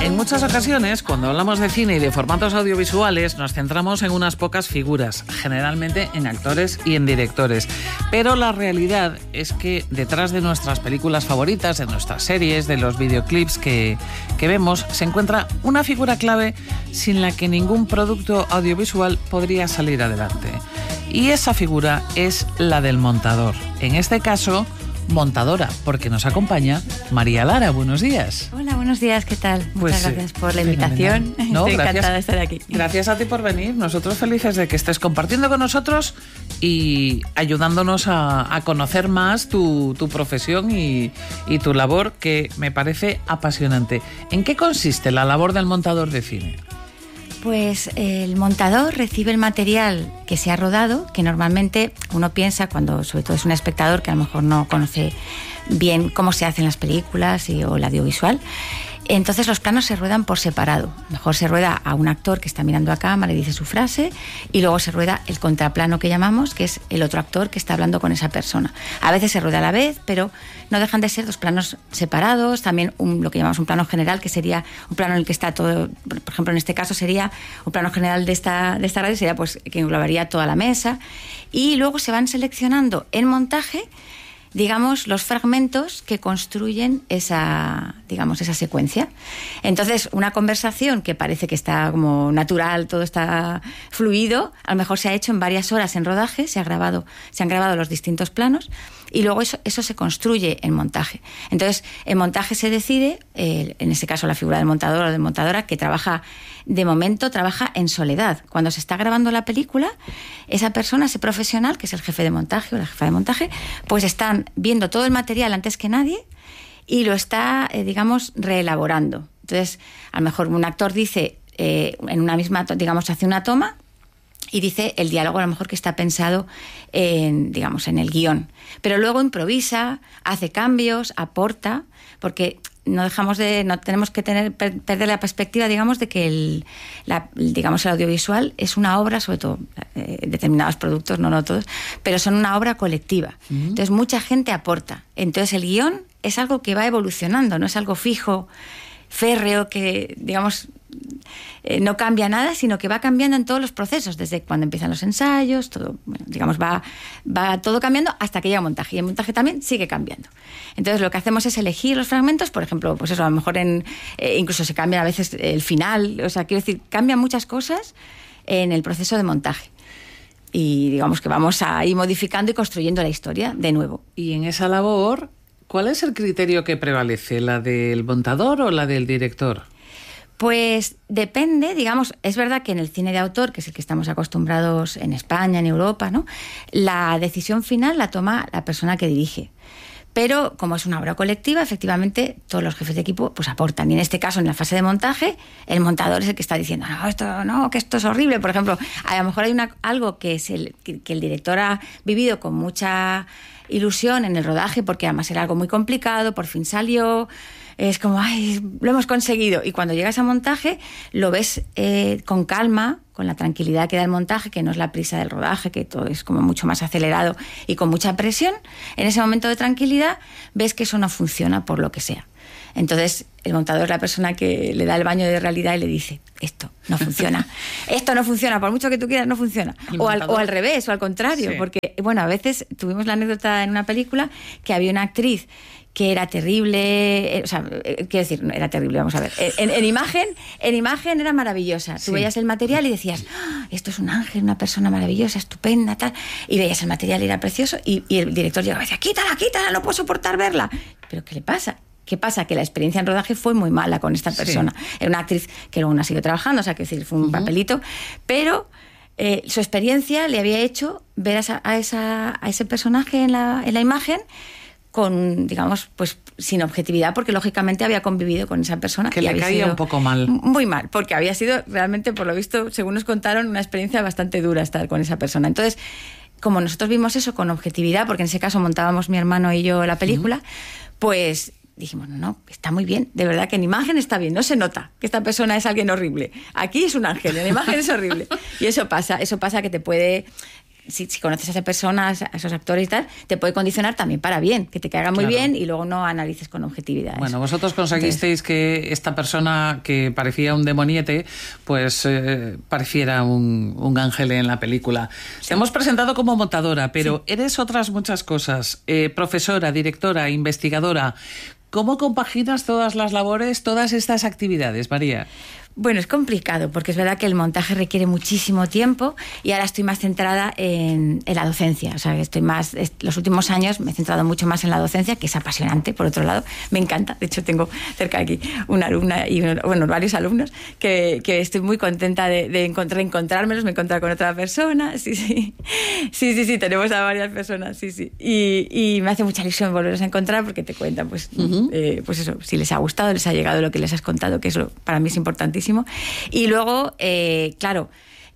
En muchas ocasiones, cuando hablamos de cine y de formatos audiovisuales, nos centramos en unas pocas figuras, generalmente en actores y en directores. Pero la realidad es que detrás de nuestras películas favoritas, de nuestras series, de los videoclips que vemos, se encuentra una figura clave sin la que ningún producto audiovisual podría salir adelante. Y esa figura es la del montador. En este caso, montadora, porque nos acompaña María Lara. Buenos días. Hola, buenos días, ¿qué tal? Muchas gracias por la invitación. No, Estoy encantada de estar aquí. Gracias a ti por venir. Nosotros felices de que estés compartiendo con nosotros y ayudándonos a conocer más tu profesión y tu labor, que me parece apasionante. ¿En qué consiste la labor del montador de cine? Pues el montador recibe el material que se ha rodado, que normalmente uno piensa, cuando sobre todo es un espectador que a lo mejor no conoce bien cómo se hacen las películas o el audiovisual. Entonces los planos se ruedan por separado. Mejor se rueda a un actor que está mirando a cámara y dice su frase, y luego se rueda el contraplano que llamamos, que es el otro actor que está hablando con esa persona. A veces se rueda a la vez, pero no dejan de ser dos planos separados. También lo que llamamos un plano general, que sería un plano en el que está todo. Por ejemplo, en este caso sería un plano general de esta radio, sería pues que englobaría toda la mesa. Y luego se van seleccionando en montaje, digamos, los fragmentos que construyen esa secuencia. Entonces, una conversación que parece que está como natural, todo está fluido, a lo mejor se ha hecho en varias horas en rodaje, se han grabado los distintos planos, y luego eso se construye en montaje. Entonces, en montaje se decide, en este caso la figura del montador o de montadora, que de momento trabaja en soledad. Cuando se está grabando la película, esa persona, ese profesional, que es el jefe de montaje o la jefa de montaje, pues están viendo todo el material antes que nadie y lo está, reelaborando. Entonces, a lo mejor un actor dice, en una misma, hace una toma y dice el diálogo a lo mejor que está pensado en el guión. Pero luego improvisa, hace cambios, aporta, porque no tenemos que perder la perspectiva, de que el audiovisual es una obra, sobre todo determinados productos, no todos, pero son una obra colectiva. Entonces mucha gente aporta. Entonces el guión es algo que va evolucionando, no es algo fijo, férreo, que no cambia nada, sino que va cambiando en todos los procesos, desde cuando empiezan los ensayos, todo, va todo cambiando hasta que llega a montaje, y el montaje también sigue cambiando. Entonces lo que hacemos es elegir los fragmentos, por ejemplo, pues eso, a lo mejor incluso se cambia a veces el final, quiero decir, cambian muchas cosas en el proceso de montaje. Y que vamos a ir modificando y construyendo la historia de nuevo. Y en esa labor, ¿cuál es el criterio que prevalece? ¿La del montador o la del director? Pues depende, es verdad que en el cine de autor, que es el que estamos acostumbrados en España, en Europa, ¿no?, la decisión final la toma la persona que dirige. Pero como es una obra colectiva, efectivamente todos los jefes de equipo pues aportan. Y en este caso, en la fase de montaje, el montador es el que está diciendo que esto es horrible. Por ejemplo, a lo mejor hay algo que el director ha vivido con mucha ilusión en el rodaje, porque además era algo muy complicado, por fin salió. Es como, lo hemos conseguido. Y cuando llegas a montaje, lo ves con calma, con la tranquilidad que da el montaje, que no es la prisa del rodaje, que todo es como mucho más acelerado y con mucha presión. En ese momento de tranquilidad, ves que eso no funciona por lo que sea. Entonces, el montador es la persona que le da el baño de realidad y le dice, esto no funciona. Esto no funciona, por mucho que tú quieras, no funciona. O al revés, o al contrario. Sí. Porque, a veces tuvimos la anécdota en una película que había una actriz que era terrible, quiero decir, no, era terrible, vamos a ver. En imagen era maravillosa. Sí. Tú veías el material y decías, esto es un ángel, una persona maravillosa, estupenda, tal. Y veías el material y era precioso. Y el director llegaba y decía, quítala, no puedo soportar verla. ¿Pero qué le pasa? ¿Qué pasa? Que la experiencia en rodaje fue muy mala con esta persona. Sí. Era una actriz que luego no ha seguido trabajando, quiero decir, fue un papelito, pero su experiencia le había hecho ver a ese personaje en la imagen con, pues sin objetividad, porque lógicamente había convivido con esa persona. Que le caía un poco mal. Muy mal, porque había sido realmente, por lo visto, según nos contaron, una experiencia bastante dura estar con esa persona. Entonces, como nosotros vimos eso con objetividad, porque en ese caso montábamos mi hermano y yo la película, pues dijimos, no, está muy bien, de verdad que en imagen está bien, no se nota que esta persona es alguien horrible. Aquí es un ángel, en imagen es horrible. Y eso pasa que te puede si conoces a esas personas, a esos actores y tal, te puede condicionar también para bien, que te caiga muy bien y luego no analices con objetividad. Bueno, vosotros conseguisteis que esta persona que parecía un demoniete, pues pareciera un ángel en la película. Sí. Te hemos presentado como montadora, pero eres otras muchas cosas. Profesora, directora, investigadora. ¿Cómo compaginas todas las labores, todas estas actividades, María? Bueno, es complicado porque es verdad que el montaje requiere muchísimo tiempo y ahora estoy más centrada en la docencia. O sea, los últimos años me he centrado mucho más en la docencia, que es apasionante, por otro lado. Me encanta. De hecho, tengo cerca de aquí una alumna y varios alumnos que estoy muy contenta de reencontrármelos. Me he encontrado con otra persona. Sí, tenemos a varias personas, sí. Y me hace mucha ilusión volverlos a encontrar porque te cuentan, pues eso, si les ha gustado, les ha llegado lo que les has contado, que eso para mí es importantísimo. Y luego, claro,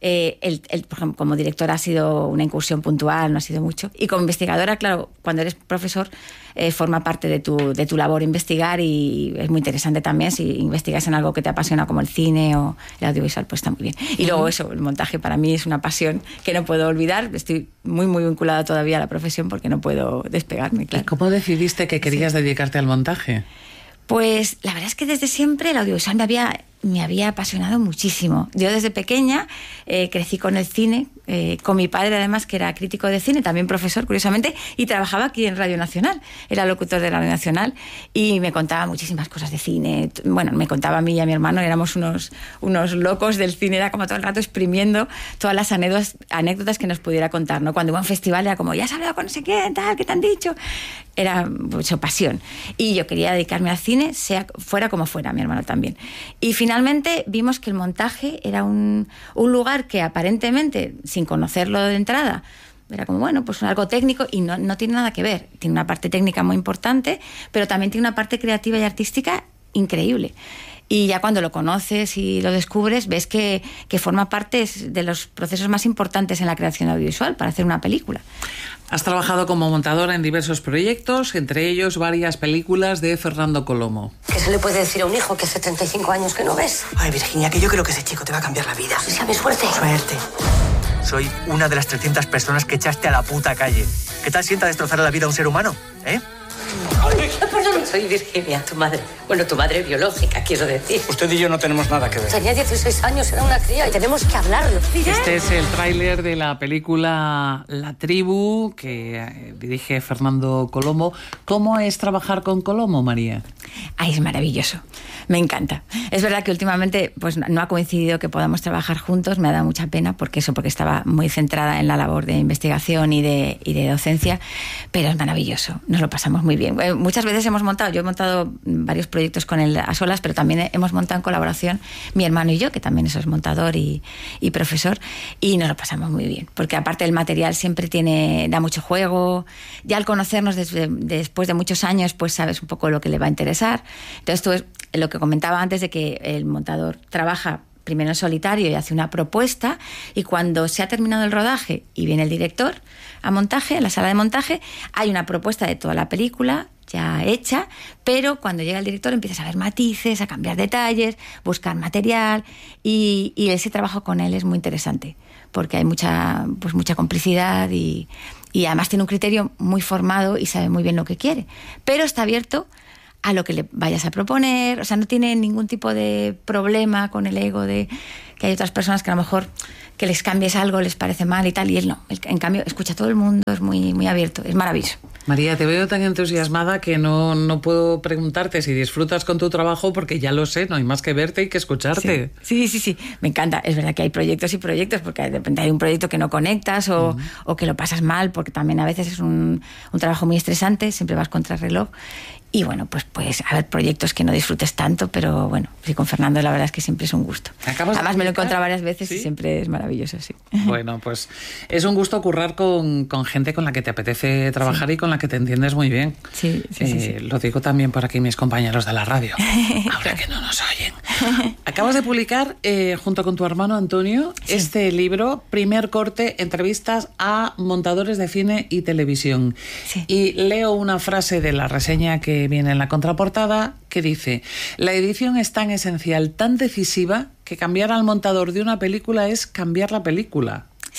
por ejemplo, como directora ha sido una incursión puntual, no ha sido mucho. Y como investigadora, claro, cuando eres profesor, forma parte de tu labor investigar y es muy interesante también. Si investigas en algo que te apasiona como el cine o el audiovisual, pues está muy bien. Y luego eso, el montaje para mí es una pasión que no puedo olvidar. Estoy muy, muy vinculada todavía a la profesión porque no puedo despegarme, claro. ¿Y cómo decidiste que querías dedicarte al montaje? Pues la verdad es que desde siempre el audiovisual me había apasionado muchísimo. Yo desde pequeña crecí con el cine, con mi padre además, que era crítico de cine, también profesor, curiosamente, y trabajaba aquí en Radio Nacional. Era locutor de Radio Nacional y me contaba muchísimas cosas de cine. Bueno, me contaba a mí y a mi hermano, éramos unos locos del cine, era como todo el rato exprimiendo todas las anécdotas que nos pudiera contar, ¿no? Cuando iba a un festival era como, ya has hablado con no sé quién, tal, ¿qué te han dicho? Era mucha pasión. Y yo quería dedicarme al cine, fuera como fuera, mi hermano también. Y finalmente vimos que el montaje era un lugar que aparentemente, sin conocerlo de entrada, era como, bueno, pues algo técnico y no tiene nada que ver. Tiene una parte técnica muy importante, pero también tiene una parte creativa y artística increíble. Y ya cuando lo conoces y lo descubres, ves que forma parte de los procesos más importantes en la creación audiovisual para hacer una película. Has trabajado como montadora en diversos proyectos, entre ellos varias películas de Fernando Colomo. ¿Qué se le puede decir a un hijo que hace 35 años que no ves? Ay, Virginia, que yo creo que ese chico te va a cambiar la vida. Si sabes suerte. Suerte. Soy una de las 300 personas que echaste a la puta calle. ¿Qué tal sienta destrozar la vida a un ser humano? Perdón, soy Virginia, tu madre. Bueno, tu madre biológica, quiero decir. Usted y yo no tenemos nada que ver. Tenía 16 años, era una cría y tenemos que hablarlo. Este es el tráiler de la película La Tribu, que dirige Fernando Colomo. ¿Cómo es trabajar con Colomo, María? Ay, es maravilloso. Me encanta. Es verdad que últimamente pues, no ha coincidido que podamos trabajar juntos. Me ha dado mucha pena porque estaba muy centrada en la labor de investigación y de docencia, pero es maravilloso. Nos lo pasamos muy bien. Muchas veces yo he montado varios proyectos con él a solas, pero también hemos montado en colaboración mi hermano y yo, que también es montador y profesor, y nos lo pasamos muy bien. Porque aparte el material siempre da mucho juego. Ya al conocernos después de muchos años, pues sabes un poco lo que le va a interesar. Entonces tú es lo que comentaba antes de que el montador trabaja primero en solitario y hace una propuesta, y cuando se ha terminado el rodaje y viene el director a la sala de montaje, hay una propuesta de toda la película ya hecha, pero cuando llega el director empiezas a ver matices, a cambiar detalles, buscar material, y ese trabajo con él es muy interesante porque hay mucha complicidad y además tiene un criterio muy formado y sabe muy bien lo que quiere, pero está abierto a lo que le vayas a proponer. O sea, no tiene ningún tipo de problema con el ego de que hay otras personas que a lo mejor que les cambies algo les parece mal y tal, y él no. En cambio, escucha a todo el mundo, es muy, muy abierto, es maravilloso. María, te veo tan entusiasmada que no puedo preguntarte si disfrutas con tu trabajo, porque ya lo sé, no hay más que verte y que escucharte. Sí, me encanta. Es verdad que hay proyectos y proyectos, porque de repente hay un proyecto que no conectas o que lo pasas mal, porque también a veces es un trabajo muy estresante, siempre vas contra el reloj. Y bueno, pues haber proyectos que no disfrutes tanto, pero bueno, sí, con Fernando la verdad es que siempre es un gusto. Además me lo he encontrado varias veces, ¿sí? Y siempre es maravilloso, sí. Bueno, pues es un gusto currar con gente con la que te apetece trabajar, sí, y con la que te entiendes muy bien. Sí. Lo digo también por aquí mis compañeros de la radio, ahora que no nos oyen. Acabas de publicar, junto con tu hermano Antonio, sí, este libro, Primer corte, entrevistas a montadores de cine y televisión. Sí. Y leo una frase de la reseña que viene en la contraportada, que dice: la edición es tan esencial, tan decisiva, que cambiar al montador de una película es cambiar la película.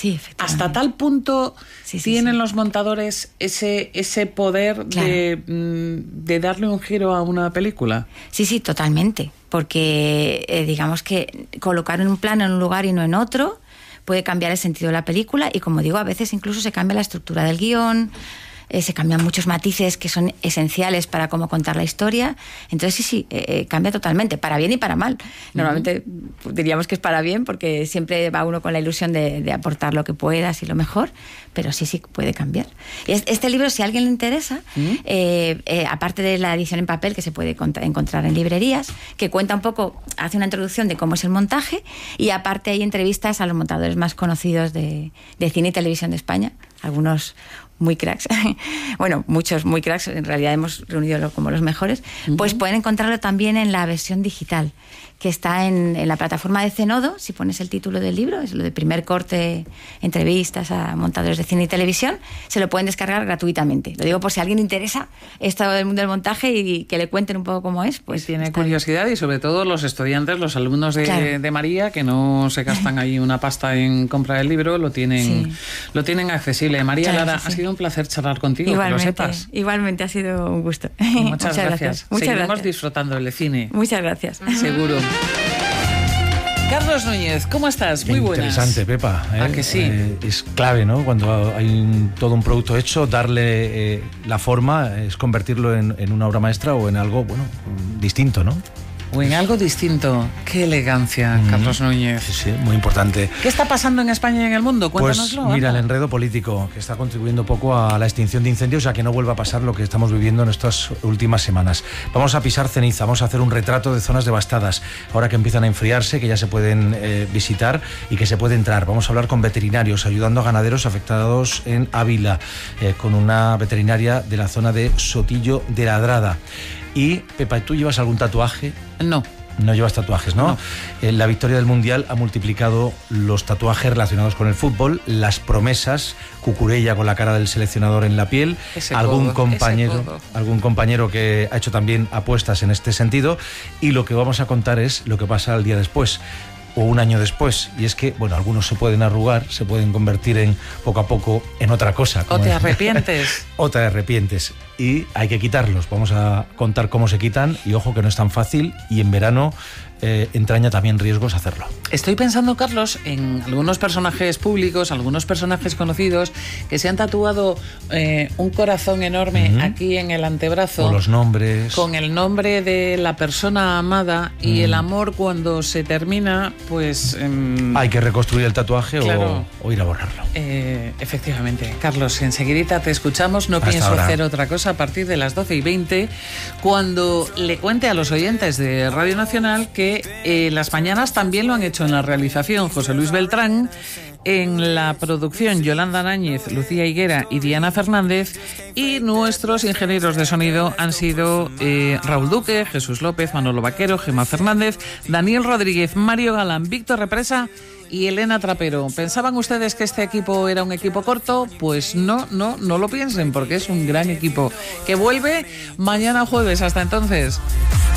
Sí, efectivamente. Hasta tal punto Sí, tienen los montadores ese poder, claro, de darle un giro a una película. Sí, totalmente. Porque digamos que colocar en un plano en un lugar y no en otro puede cambiar el sentido de la película, y como digo, a veces incluso se cambia la estructura del guión, se cambian muchos matices que son esenciales para cómo contar la historia. Entonces sí, cambia totalmente, para bien y para mal. Normalmente diríamos que es para bien, porque siempre va uno con la ilusión de aportar lo que puedas y lo mejor, pero sí puede cambiar. Y este libro, si a alguien le interesa, aparte de la edición en papel que se puede encontrar en librerías, que cuenta un poco, hace una introducción de cómo es el montaje, y aparte hay entrevistas a los montadores más conocidos de cine y televisión de España, algunos muy cracks, bueno, muchos muy cracks, en realidad hemos reunido como los mejores, pues pueden encontrarlo también en la versión digital, que está en la plataforma de Zenodo. Si pones el título del libro, es lo de Primer Corte, entrevistas a montadores de cine y televisión, se lo pueden descargar gratuitamente. Lo digo por si a alguien le interesa esto del mundo del montaje y que le cuenten un poco cómo es. Pues tiene curiosidad, y sobre todo los estudiantes, los alumnos de María, que no se gastan ahí una pasta en comprar el libro, lo tienen accesible. María Lara, ha sido un placer charlar contigo, igualmente, que lo sepas. Igualmente, ha sido un gusto. Muchas gracias. Seguiremos gracias. disfrutando del cine. Muchas gracias. Seguro. Carlos Núñez, ¿cómo estás? Muy buenas. Interesante, Pepa. ¿A que sí? Es clave, ¿no? Cuando hay todo un producto hecho, darle la forma es convertirlo en una obra maestra o en algo, bueno, distinto, ¿no? O en algo distinto. Qué elegancia, Carlos Núñez. Sí, muy importante. ¿Qué está pasando en España y en el mundo? Cuéntanoslo. Pues mira, el enredo político, que está contribuyendo poco a la extinción de incendios, a que no vuelva a pasar lo que estamos viviendo en estas últimas semanas. Vamos a pisar ceniza, vamos a hacer un retrato de zonas devastadas, ahora que empiezan a enfriarse, que ya se pueden visitar y que se puede entrar. Vamos a hablar con veterinarios, ayudando a ganaderos afectados en Ávila, con una veterinaria de la zona de Sotillo de Ladrada. Y, Pepa, ¿tú llevas algún tatuaje? No. No llevas tatuajes, ¿no? La victoria del Mundial ha multiplicado los tatuajes relacionados con el fútbol, las promesas, Cucurella con la cara del seleccionador en la piel, algún compañero que ha hecho también apuestas en este sentido, y lo que vamos a contar es lo que pasa al día después, o un año después, y es que, bueno, algunos se pueden arrugar, se pueden convertir en poco a poco en otra cosa. O te arrepientes. O te arrepientes, y hay que quitarlos. Vamos a contar cómo se quitan, y ojo que no es tan fácil, y en verano entraña también riesgos hacerlo. Estoy pensando, Carlos, en algunos personajes públicos, algunos personajes conocidos que se han tatuado un corazón enorme aquí en el antebrazo. O los nombres. Con el nombre de la persona amada, y el amor, cuando se termina, pues... hay que reconstruir el tatuaje, claro, o ir a borrarlo. Efectivamente. Carlos, enseguidita te escuchamos. No pienso hacer otra cosa a partir de las 12:20, cuando le cuente a los oyentes de Radio Nacional que las mañanas también lo han hecho en la realización José Luis Beltrán, en la producción Yolanda Náñez, Lucía Higuera y Diana Fernández, y nuestros ingenieros de sonido han sido Raúl Duque, Jesús López, Manolo Vaquero, Gemma Fernández, Daniel Rodríguez, Mario Galán, Víctor Represa y Elena Trapero. ¿Pensaban ustedes que este equipo era un equipo corto? Pues no lo piensen, porque es un gran equipo que vuelve mañana jueves. Hasta entonces.